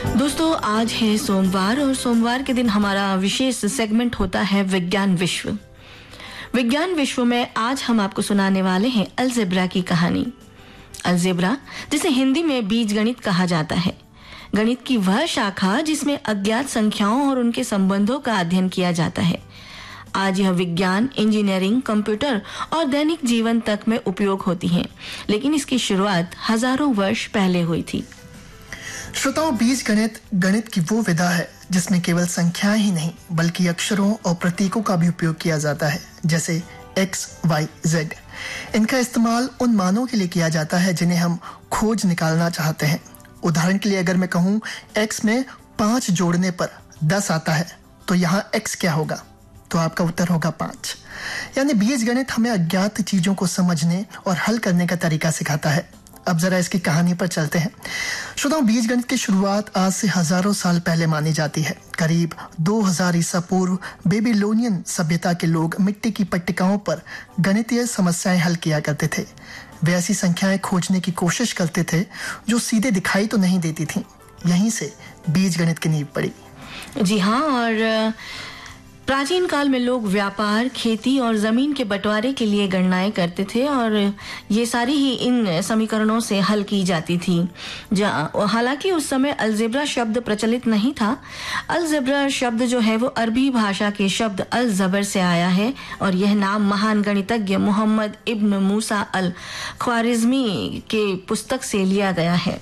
दोस्तों, आज है सोमवार और सोमवार के दिन हमारा विशेष सेगमेंट होता है विज्ञान विश्व। विज्ञान विश्व में आज हम आपको सुनाने वाले हैं अलजेब्रा की कहानी। अलजेब्रा, जिसे हिंदी में बीजगणित कहा जाता है, गणित की वह शाखा जिसमें अज्ञात संख्याओं और उनके संबंधों का अध्ययन किया जाता है। आज यह विज्ञान, इंजीनियरिंग, कंप्यूटर और दैनिक जीवन तक में उपयोग होती है, लेकिन इसकी शुरुआत हजारों वर्ष पहले हुई थी। श्रोताओं, बीजगणित गणित की वो विधा है जिसमें केवल संख्याएं ही नहीं बल्कि अक्षरों और प्रतीकों का भी उपयोग किया जाता है, जैसे x, y, z। इनका इस्तेमाल उन मानों के लिए किया जाता है जिन्हें हम खोज निकालना चाहते हैं। उदाहरण के लिए अगर मैं कहूँ x में 5 जोड़ने पर 10 आता है, तो यहाँ x क्या होगा? तो आपका उत्तर होगा 5। यानी बीजगणित हमें अज्ञात चीजों को समझने और हल करने का तरीका सिखाता है। अब जरा इसकी कहानी पर चलते हैं। श्रोताओं, बीजगणित की शुरुआत आज से हजारों साल पहले मानी जाती है। करीब 2000 ईसा पूर्व बेबीलोनियन सभ्यता के लोग मिट्टी की पट्टिकाओं पर गणितीय समस्याएं हल किया करते थे। वे ऐसी संख्याएं खोजने की कोशिश करते थे जो सीधे दिखाई तो नहीं देती थीं। यहीं से बीजगणित की नींव पड़ी। जी हाँ, और प्राचीन काल में लोग व्यापार, खेती और जमीन के बंटवारे के लिए गणनाएं करते थे और ये सारी ही इन समीकरणों से हल की जाती थी। हालांकि उस समय अलजेब्रा शब्द प्रचलित नहीं था। अलजेब्रा शब्द जो है वो अरबी भाषा के शब्द अल जबर से आया है और यह नाम महान गणितज्ञ मोहम्मद इब्न मूसा अल ख्वारिज़मी के पुस्तक से लिया गया है।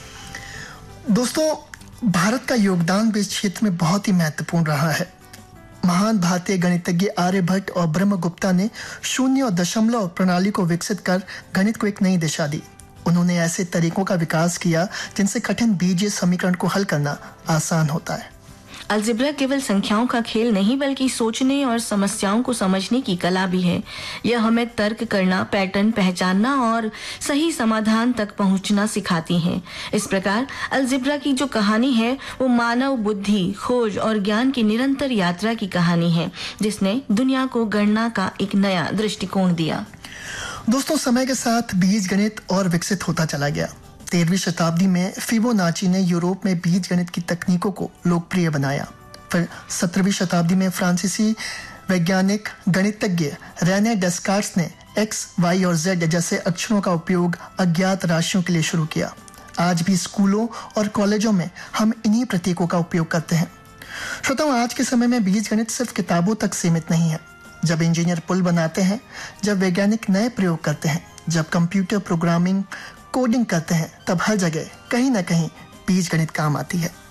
दोस्तों, भारत का योगदान भी इस क्षेत्र में बहुत ही महत्वपूर्ण रहा है। महान भारतीय गणितज्ञ आर्यभट्ट और ब्रह्मगुप्ता ने शून्य और दशमलव प्रणाली को विकसित कर गणित को एक नई दिशा दी। उन्होंने ऐसे तरीकों का विकास किया जिनसे कठिन बीजीय समीकरण को हल करना आसान होता है। अलजेब्रा केवल संख्याओं का खेल नहीं बल्कि सोचने और समस्याओं को समझने की कला भी है। यह हमें तर्क करना, पैटर्न पहचानना और सही समाधान तक पहुंचना सिखाती है। इस प्रकार अलजेब्रा की जो कहानी है वो मानव बुद्धि, खोज और ज्ञान की निरंतर यात्रा की कहानी है, जिसने दुनिया को गणना का एक नया दृष्टिकोण दिया। दोस्तों, समय के साथ बीजगणित और विकसित होता चला गया। 13वीं शताब्दी में फिबोनाची ने यूरोप में बीजगणित की तकनीकों को लोकप्रिय बनाया। फिर 17वीं शताब्दी में फ्रांसीसी वैज्ञानिक गणितज्ञ रेने डेस्कार्ट्स ने x, y और z जैसे अक्षरों का उपयोग अज्ञात राशियों के लिए शुरू किया। आज भी स्कूलों और कॉलेजों में हम इन्हीं प्रतीकों का उपयोग करते हैं। श्रोताओं, आज के समय में बीजगणित सिर्फ किताबों तक सीमित नहीं है। जब इंजीनियर पुल बनाते हैं, जब वैज्ञानिक नए प्रयोग करते हैं, जब कंप्यूटर प्रोग्रामिंग, कोडिंग करते हैं, तब हर जगह कहीं ना कहीं बीजगणित काम आती है।